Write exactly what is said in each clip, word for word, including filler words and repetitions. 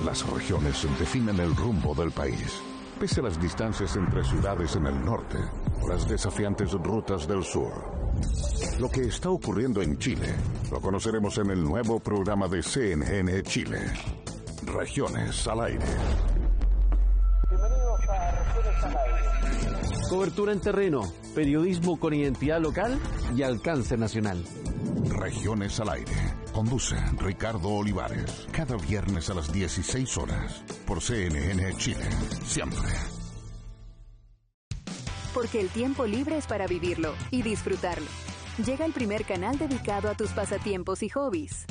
Las regiones definen el rumbo del país. Pese a las distancias entre ciudades en el norte o las desafiantes rutas del sur. Lo que está ocurriendo en Chile lo conoceremos en el nuevo programa de C N N Chile. Regiones al aire. Bienvenidos a Regiones al aire. Cobertura en terreno, periodismo con identidad local y alcance nacional. Regiones al aire. Conduce Ricardo Olivares. Cada viernes a las dieciséis horas. Por C N N Chile. Siempre. Porque el tiempo libre es para vivirlo y disfrutarlo. Llega el primer canal dedicado a tus pasatiempos y hobbies.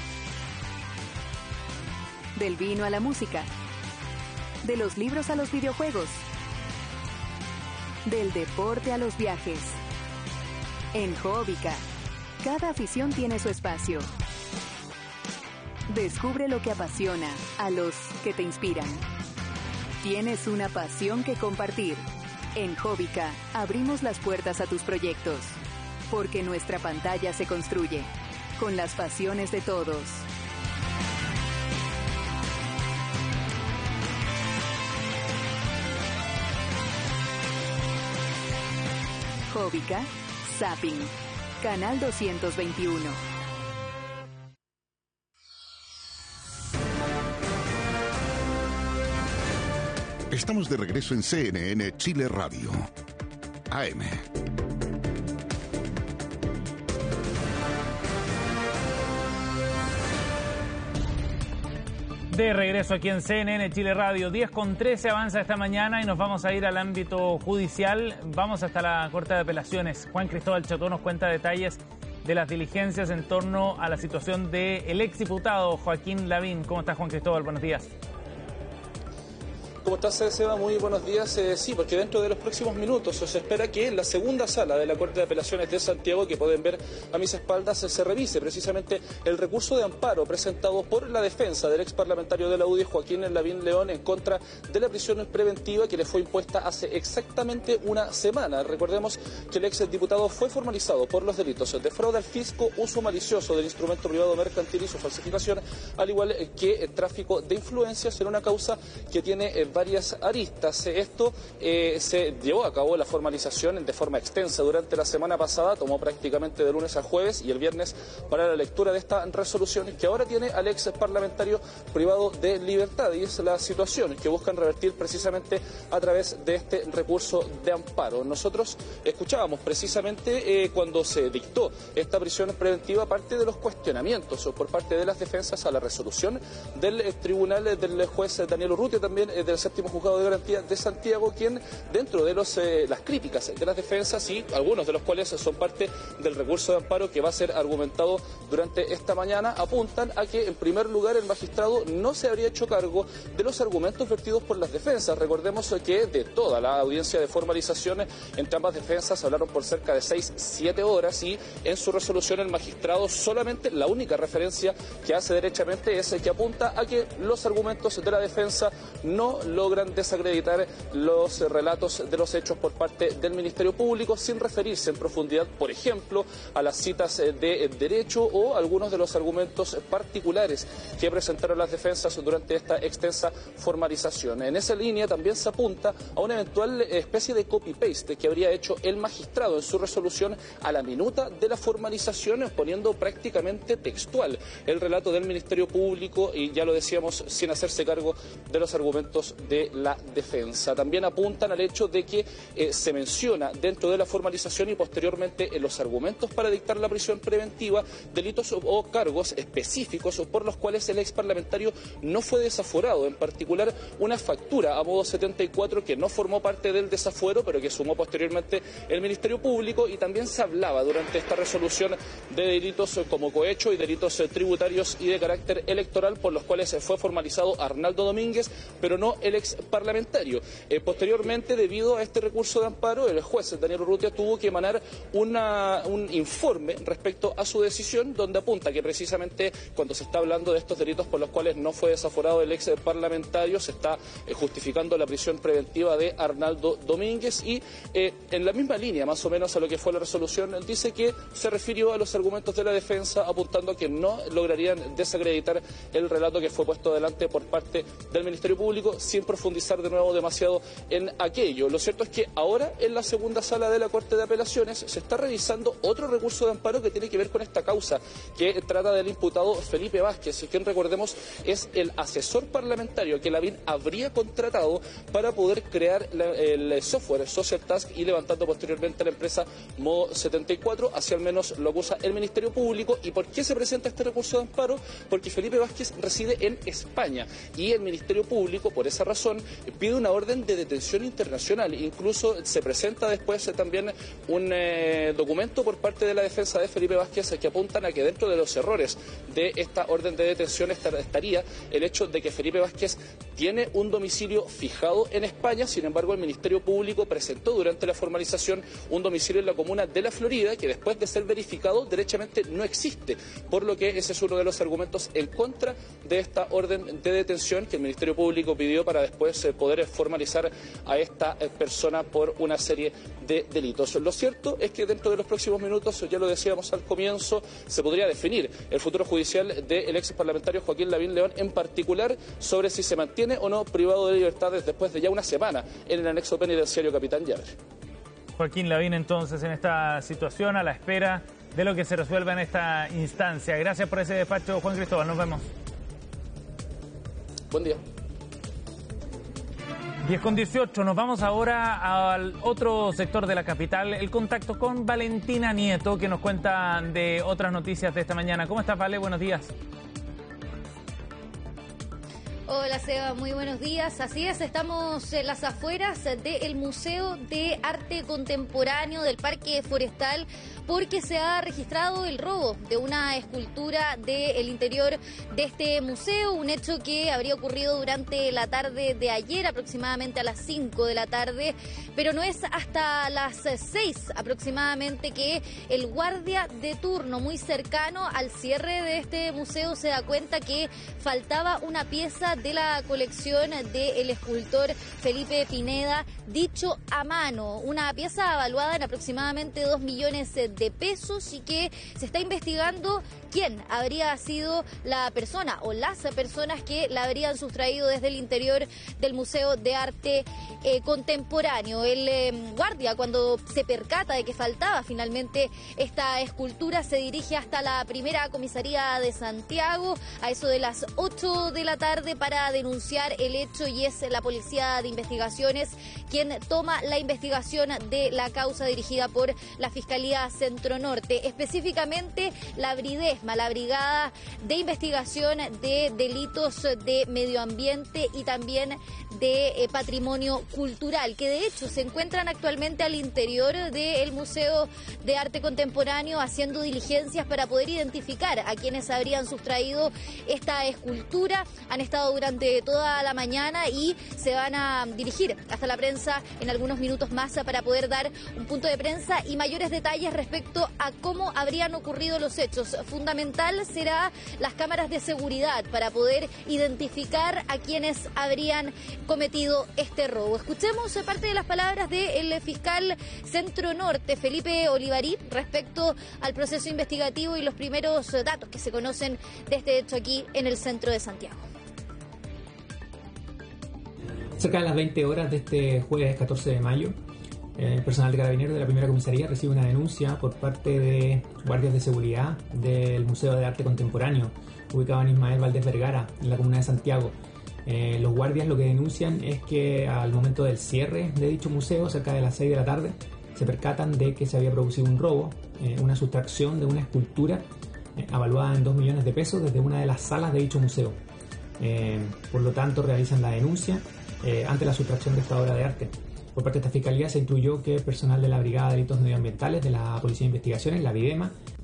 Del vino a la música. De los libros a los videojuegos. Del deporte a los viajes. En Hobbica, cada afición tiene su espacio. Descubre lo que apasiona a los que te inspiran. Tienes una pasión que compartir. En Hobbica abrimos las puertas a tus proyectos. Porque nuestra pantalla se construye con las pasiones de todos. Hobbica, Zapping, Canal doscientos veintiuno. Estamos de regreso en C N N Chile Radio. A M. De regreso aquí en C N N Chile Radio, diez con trece avanza esta mañana y nos vamos a ir al ámbito judicial. Vamos hasta la Corte de Apelaciones. Juan Cristóbal Chotó nos cuenta detalles de las diligencias en torno a la situación del exdiputado Joaquín Lavín. ¿Cómo estás, Juan Cristóbal? Buenos días. ¿Cómo estás, Seba? Muy buenos días. Eh, sí, porque dentro de los próximos minutos se espera que en la segunda sala de la Corte de Apelaciones de Santiago, que pueden ver a mis espaldas, se revise precisamente el recurso de amparo presentado por la defensa del ex parlamentario de la U D I, Joaquín Lavín León, en contra de la prisión preventiva que le fue impuesta hace exactamente una semana. Recordemos que el ex diputado fue formalizado por los delitos de fraude al fisco, uso malicioso del instrumento privado mercantil y su falsificación, al igual que tráfico de influencias, en una causa que tiene eh, varias aristas. Esto eh, se llevó a cabo la formalización de forma extensa durante la semana pasada, tomó prácticamente de lunes a jueves y el viernes para la lectura de esta resolución que ahora tiene al ex parlamentario privado de libertad, y es la situación que buscan revertir precisamente a través de este recurso de amparo. Nosotros escuchábamos precisamente eh, cuando se dictó esta prisión preventiva parte de los cuestionamientos por parte de las defensas a la resolución del eh, tribunal eh, del juez Daniel Urrutia, también eh, del séptimo juzgado de garantía de Santiago, quien dentro de los, eh, las críticas de las defensas, y algunos de los cuales son parte del recurso de amparo que va a ser argumentado durante esta mañana, apuntan a que en primer lugar el magistrado no se habría hecho cargo de los argumentos vertidos por las defensas. Recordemos que de toda la audiencia de formalización entre ambas defensas hablaron por cerca de seis, siete horas, y en su resolución el magistrado solamente la única referencia que hace derechamente es que apunta a que los argumentos de la defensa no logran desacreditar los relatos de los hechos por parte del Ministerio Público, sin referirse en profundidad, por ejemplo, a las citas de derecho o algunos de los argumentos particulares que presentaron las defensas durante esta extensa formalización. En esa línea también se apunta a una eventual especie de copy-paste que habría hecho el magistrado en su resolución a la minuta de la formalización, poniendo prácticamente textual el relato del Ministerio Público y, ya lo decíamos, sin hacerse cargo de los argumentos de la defensa. También apuntan al hecho de que eh, se menciona dentro de la formalización y posteriormente en los argumentos para dictar la prisión preventiva delitos o cargos específicos por los cuales el ex parlamentario no fue desaforado, en particular una factura a modo setenta y cuatro que no formó parte del desafuero pero que sumó posteriormente el Ministerio Público, y también se hablaba durante esta resolución de delitos como cohecho y delitos tributarios y de carácter electoral por los cuales fue formalizado Arnaldo Domínguez, pero no el del ex parlamentario. Eh, posteriormente, debido a este recurso de amparo, el juez Daniel Urrutia tuvo que emanar una, un informe respecto a su decisión, donde apunta que precisamente cuando se está hablando de estos delitos por los cuales no fue desaforado el ex parlamentario, se está eh, justificando la prisión preventiva de Arnaldo Domínguez, y eh, en la misma línea, más o menos, a lo que fue la resolución, dice que se refirió a los argumentos de la defensa, apuntando a que no lograrían desacreditar el relato que fue puesto adelante por parte del Ministerio Público, sin profundizar de nuevo demasiado en aquello. Lo cierto es que ahora, en la segunda sala de la Corte de Apelaciones, se está revisando otro recurso de amparo que tiene que ver con esta causa, que trata del imputado Felipe Vázquez, quien, recordemos, es el asesor parlamentario que Lavín habría contratado para poder crear la, el software Social Task y levantando posteriormente la empresa Modo setenta y cuatro, así al menos lo acusa el Ministerio Público. ¿Y por qué se presenta este recurso de amparo? Porque Felipe Vázquez reside en España y el Ministerio Público, por esa razón, pide una orden de detención internacional. Incluso se presenta después eh, también un eh, documento por parte de la defensa de Felipe Vázquez eh, que apuntan a que dentro de los errores de esta orden de detención estar, estaría el hecho de que Felipe Vázquez tiene un domicilio fijado en España. Sin embargo, el Ministerio Público presentó durante la formalización un domicilio en la comuna de La Florida que, después de ser verificado, derechamente no existe, por lo que ese es uno de los argumentos en contra de esta orden de detención que el Ministerio Público pidió para después eh, poder formalizar a esta eh, persona por una serie de delitos. Lo cierto es que dentro de los próximos minutos, ya lo decíamos al comienzo, se podría definir el futuro judicial del ex parlamentario Joaquín Lavín León, en particular sobre si se mantiene o no privado de libertades después de ya una semana en el anexo penitenciario Capitán Llaver. Joaquín Lavín, entonces, en esta situación, a la espera de lo que se resuelva en esta instancia. Gracias por ese despacho, Juan Cristóbal. Nos vemos. Buen día. diez con dieciocho, nos vamos ahora al otro sector de la capital, el contacto con Valentina Nieto, que nos cuenta de otras noticias de esta mañana. ¿Cómo estás, Vale? Buenos días. Hola, Seba, muy buenos días. Así es, estamos en las afueras del Museo de Arte Contemporáneo del Parque Forestal, porque se ha registrado el robo de una escultura del interior de este museo, un hecho que habría ocurrido durante la tarde de ayer, aproximadamente a las cinco de la tarde, pero no es hasta las seis aproximadamente que el guardia de turno muy cercano al cierre de este museo se da cuenta que faltaba una pieza de la colección del escultor Felipe Pineda, dicho a mano, una pieza evaluada en aproximadamente dos millones de pesos, y que se está investigando quién habría sido la persona o las personas que la habrían sustraído desde el interior del Museo de Arte eh, Contemporáneo. El eh, guardia, cuando se percata de que faltaba finalmente esta escultura, se dirige hasta la primera comisaría de Santiago a eso de las ocho de la tarde para denunciar el hecho, y es la Policía de Investigaciones quien toma la investigación de la causa dirigida por la Fiscalía Centro Norte, específicamente la BRIDESMA, la Brigada de Investigación de Delitos de Medio Ambiente y también de eh, Patrimonio Cultural, que de hecho se encuentran actualmente al interior del Museo de Arte Contemporáneo haciendo diligencias para poder identificar a quienes habrían sustraído esta escultura. Han estado durante toda la mañana y se van a dirigir hasta la prensa en algunos minutos más para poder dar un punto de prensa y mayores detalles respecto a cómo habrían ocurrido los hechos. Fundamental será las cámaras de seguridad para poder identificar a quienes habrían cometido este robo. Escuchemos parte de las palabras del fiscal Centro Norte, Felipe Olivarí, respecto al proceso investigativo y los primeros datos que se conocen de este hecho aquí en el centro de Santiago. Cerca de las veinte horas de este jueves catorce de mayo, el personal de Carabineros de la primera comisaría recibe una denuncia por parte de guardias de seguridad del Museo de Arte Contemporáneo, ubicado en Ismael Valdés Vergara, en la comuna de Santiago. Eh, los guardias lo que denuncian es que al momento del cierre de dicho museo, cerca de las seis de la tarde, se percatan de que se había producido un robo, eh, una sustracción de una escultura eh, avaluada en dos millones de pesos desde una de las salas de dicho museo. Eh, por lo tanto, realizan la denuncia eh, ante la sustracción de esta obra de arte. Por parte de esta Fiscalía se instruyó que el personal de la Brigada de Delitos Medioambientales de la Policía de Investigaciones, la BIDEMA,